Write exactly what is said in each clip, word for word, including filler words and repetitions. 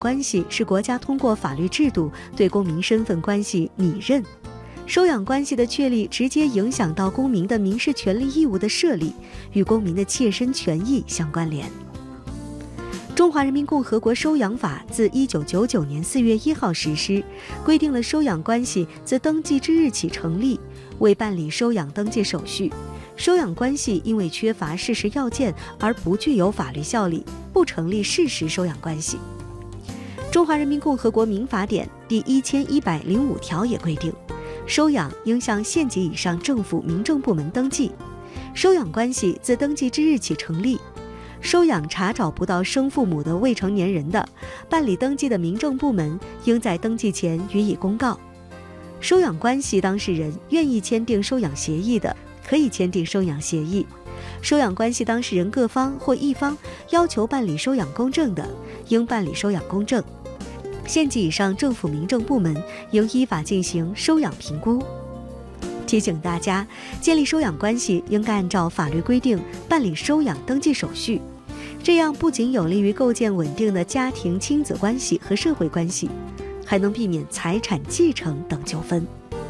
关系是国家通过法律制度对公民身份关系拟认。收养关系的确立直接影响到公民的民事权利义务的设立，与公民的切身权益相关联。中华人民共和国收养法自一九九九年四月一号实施，规定了收养关系自登记之日起成立，为办理收养登记手续。收养关系因为缺乏事实要件而不具有法律效力，不成立事实收养关系。中华人民共和国民法典第一千一百零五条也规定，收养应向县级以上政府民政部门登记，收养关系自登记之日起成立。收养查找不到生父母的未成年人的，办理登记的民政部门应在登记前予以公告。收养关系当事人愿意签订收养协议的，可以签订收养协议。收养关系当事人各方或一方要求办理收养公证的，应办理收养公证。县级以上政府民政部门应依法进行收养评估。提醒大家，建立收养关系应该按照法律规定办理收养登记手续，这样不仅有利于构建稳定的家庭亲子关系和社会关系，还能避免财产继承等纠纷。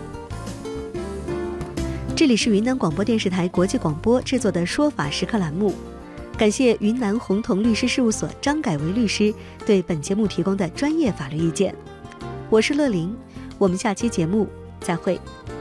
这里是云南广播电视台国际广播制作的说法时刻栏目，感谢云南宏同律师事务所张改为律师对本节目提供的专业法律意见。我是乐玲，我们下期节目再会。